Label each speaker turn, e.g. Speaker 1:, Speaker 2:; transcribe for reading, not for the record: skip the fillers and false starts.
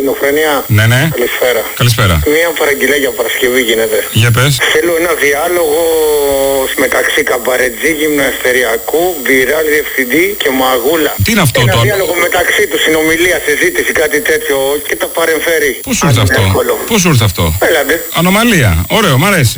Speaker 1: Ελληνοφρενία.
Speaker 2: Ναι, ναι.
Speaker 1: Καλησπέρα.
Speaker 2: Καλησπέρα.
Speaker 1: Μία παραγγελία για Παρασκευή γίνεται.
Speaker 2: Για πες.
Speaker 1: Θέλω ένα διάλογο μεταξύ Καμπαρετζή, Γυμναστεριακού, Μπιράλ Διευθυντή και Μαγούλα.
Speaker 2: Τι είναι αυτό
Speaker 1: ένα
Speaker 2: το.
Speaker 1: διάλογο μεταξύ του, συνομιλία, συζήτηση, κάτι τέτοιο και τα παρεμφέρει.
Speaker 2: Πώς σου ήρθε αυτό? Πώς σου ήρθε αυτό?
Speaker 1: Έλατε.
Speaker 2: Ανομαλία. Ωραίο, μ' αρέσει.